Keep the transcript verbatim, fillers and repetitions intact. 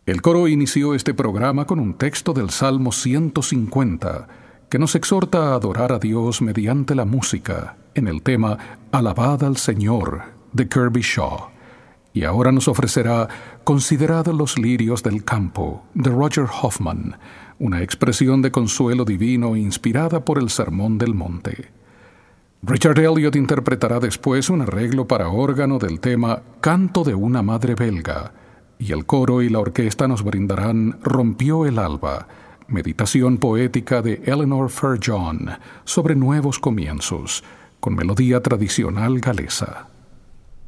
El coro inició este programa con un texto del Salmo ciento cincuenta, que nos exhorta a adorar a Dios mediante la música, en el tema Alabad al Señor, de Kirby Shaw. Y ahora nos ofrecerá Considerad los lirios del campo, de Roger Hoffman, una expresión de consuelo divino inspirada por el Sermón del Monte. Richard Elliot interpretará después un arreglo para órgano del tema Canto de una madre belga, y el coro y la orquesta nos brindarán Rompió el alba, meditación poética de Eleanor Fairjohn sobre nuevos comienzos, con melodía tradicional galesa.